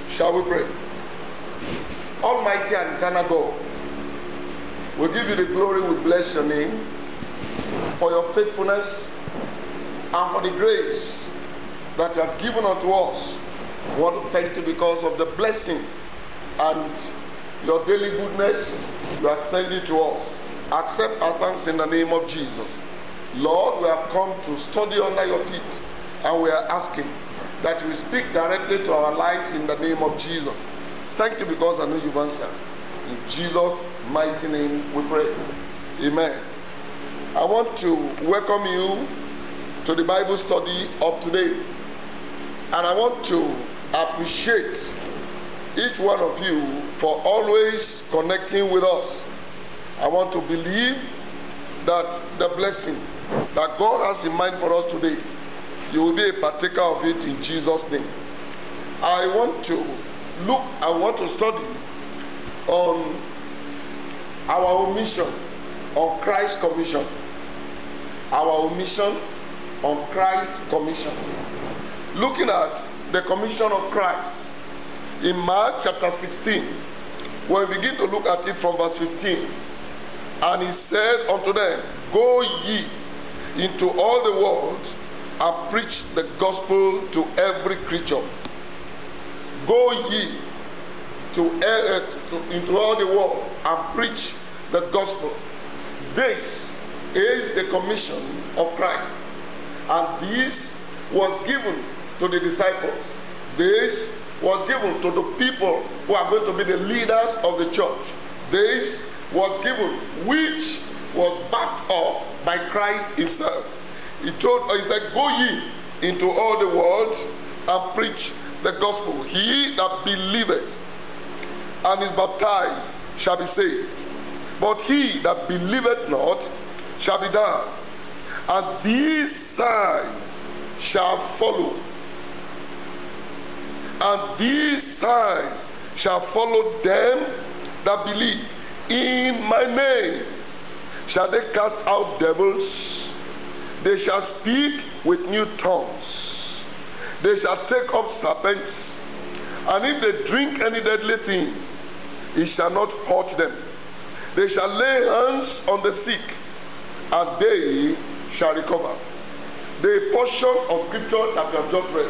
Shall we pray? Almighty and eternal God, we give you the glory, we bless your name for your faithfulness and for the grace that you have given unto us. We want to thank you because of the blessing and your daily goodness you are sending to us. Accept our thanks in the name of Jesus. Lord, we have come to study under your feet, and we are asking that you speak directly to our lives in the name of Jesus. Thank you because I know you've answered. In Jesus' mighty name we pray. Amen. I want to welcome you to the Bible study of today. And I want to appreciate each one of you for always connecting with us. I want to believe that the blessing that God has in mind for us today, you will be a partaker of it in Jesus' name. I want to study on our omission on Christ's commission. Our omission on Christ's commission. Looking at the commission of Christ in Mark chapter 16, when we begin to look at it from verse 15. And he said unto them, Go ye into all the world and preach the gospel to every creature. Go ye into all the world and preach the gospel. This is the commission of Christ. And this was given to the disciples. This was given to the people who are going to be the leaders of the church. This was given, which was backed up by Christ himself. He said, Go ye into all the world and preach the gospel. He that believeth and is baptized shall be saved, but he that believeth not shall be damned. And these signs shall follow. And these signs shall follow them that believe. In my name shall they cast out devils. They shall speak with new tongues. They shall take up serpents. And if they drink any deadly thing, it shall not hurt them. They shall lay hands on the sick, and they shall recover. The portion of scripture that we have just read.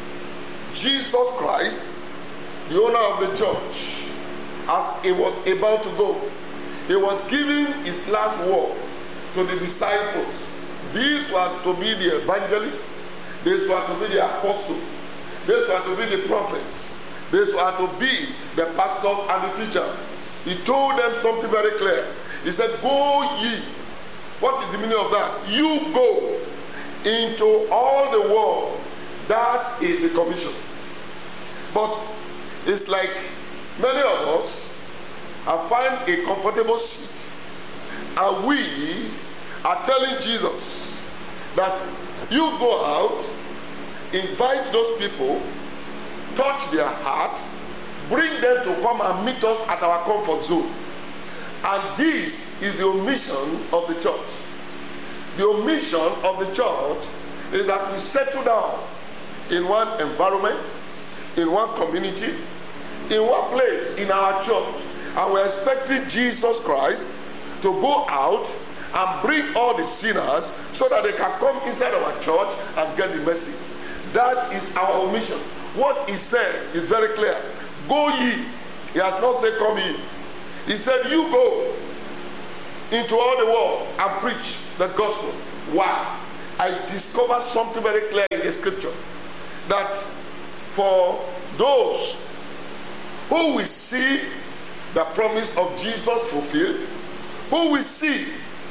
Jesus Christ, the owner of the church, as he was about to go, he was giving his last word to the disciples. These were to be the evangelists. These were to be the apostles. These were to be the prophets. These were to be the pastors and the teacher. He told them something very clear. He said, Go ye. What is the meaning of that? You go into all the world. That is the commission. But it's like many of us have found a comfortable seat, and we are telling Jesus that you go out, invite those people, touch their heart, bring them to come and meet us at our comfort zone. And this is the omission of the church. The omission of the church is that we settle down in one environment, in one community, in one place, in our church, and we're expecting Jesus Christ to go out and bring all the sinners so that they can come inside our church and get the message. That is our omission. What he said is very clear. Go ye. He has not said come ye. He said you go into all the world and preach the gospel. Why? I discovered something very clear in the scripture, that for those who will see the promise of Jesus fulfilled, who will see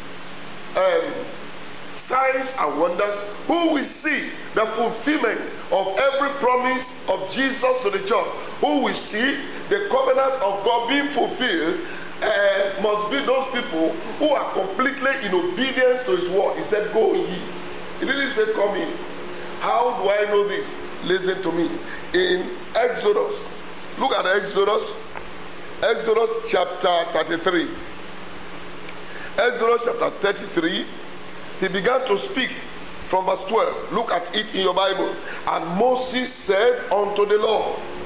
signs and wonders, who will see the fulfillment of every promise of Jesus to the church, who will see the covenant of God being fulfilled, must be those people who are completely in obedience to his word. He said, Go ye. He didn't say, Come ye. How do I know this? Listen to me. In Exodus, look at Exodus chapter 33. Exodus chapter 33, he began to speak from verse 12. Look at it in your Bible. And Moses said unto the Lord,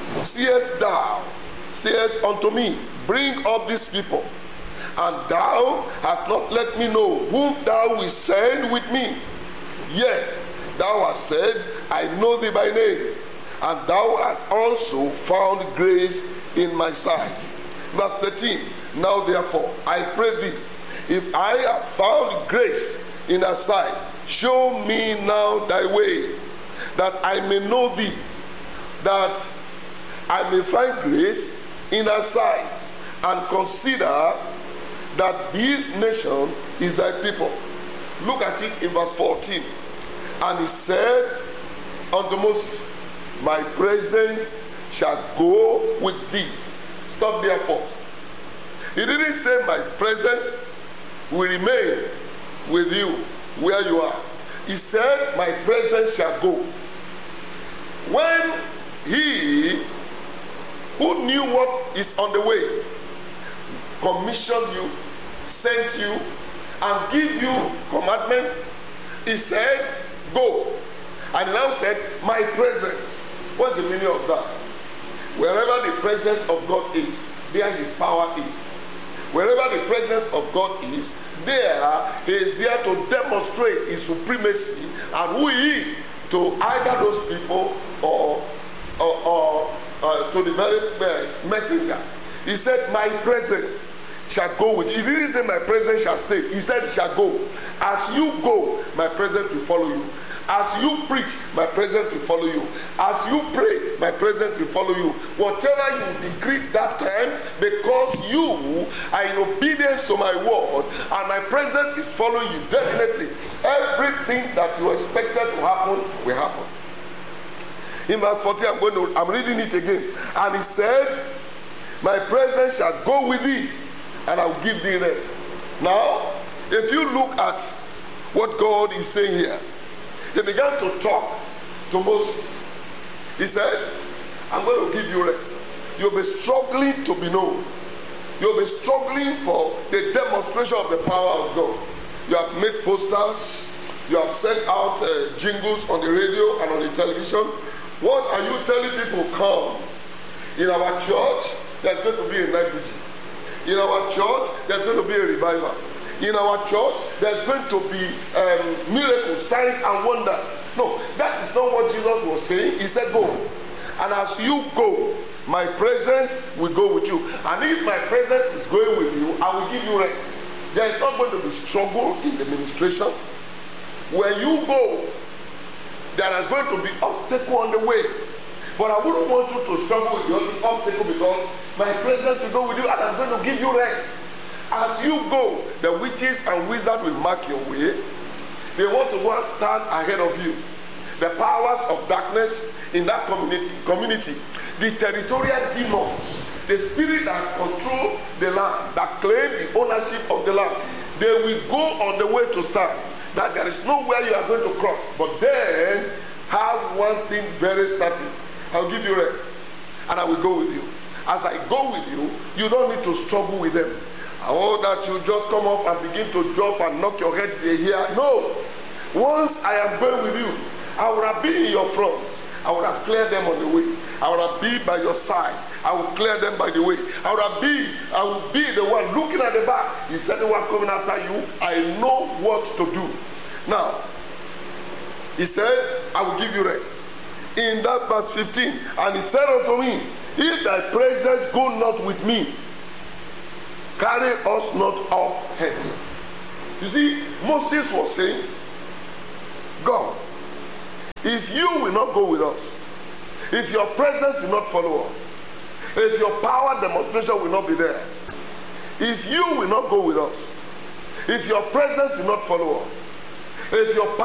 Seest thou, sayest unto me, bring up these people, and thou hast not let me know whom thou wilt send with me. Yet thou hast said, I know thee by name, and thou hast also found grace in my sight. Verse 13, now therefore, I pray thee, if I have found grace in thy sight, show me now thy way, that I may know thee, that I may find grace in thy sight, and consider that this nation is thy people. Look at it in verse 14. And he said unto Moses, my presence shall go with thee. Stop there first. He didn't say my presence will remain with you where you are. He said my presence shall go. When he who knew what is on the way commissioned you, sent you, and give you commandment, he said go. And now said my presence. What's the meaning of that? Wherever the presence of God is, there his power is. Wherever the presence of God is, there he is there to demonstrate his supremacy and who he is to either those people or to the very messenger. He said my presence shall go with you. He didn't say my presence shall stay. He said it shall go. As you go, my presence will follow you. As you preach, my presence will follow you. As you pray, my presence will follow you. Whatever you decree that time, because you are in obedience to my word, and my presence is following you, definitely everything that you expected to happen will happen. In verse 14, I'm reading it again. And he said, my presence shall go with thee, and I will give thee rest. Now, if you look at what God is saying here, he began to talk to Moses. He said, I'm going to give you rest. You'll be struggling to be known. You'll be struggling for the demonstration of the power of God. You have made posters. You have sent out jingles on the radio and on the television. What are you telling people? Come. In our church, there's going to be a night vigil. In our church, there's going to be a revival. In our church, there's going to be miracles, signs, and wonders. No, that is not what Jesus was saying. He said, go. And as you go, my presence will go with you. And if my presence is going with you, I will give you rest. There is not going to be struggle in the ministration. When you go, there is going to be obstacle on the way. But I wouldn't want you to struggle with the obstacle, because my presence will go with you and I'm going to give you rest. As you go, the witches and wizards will mark your way. They want to go and stand ahead of you. The powers of darkness in that community, the territorial demons, the spirit that control the land, that claim the ownership of the land, they will go on the way to stand. That there is nowhere you are going to cross. But then, have one thing very certain. I will give you rest, and I will go with you. As I go with you, you don't need to struggle with them. Oh, that you just come up and begin to jump and knock your head here. No. Once I am going with you, I will have been in your front. I will have cleared them on the way. I will have been by your side. I will clear them by the way. I will be the one looking at the back. He said, the one coming after you, I know what to do. Now, he said, I will give you rest. In that verse 15, and he said unto me, if thy presence go not with me, carry us not up hence. You see, Moses was saying, God, if you will not go with us, if your presence will not follow us, if your power demonstration will not be there, if you will not go with us, if your presence will not follow us, if your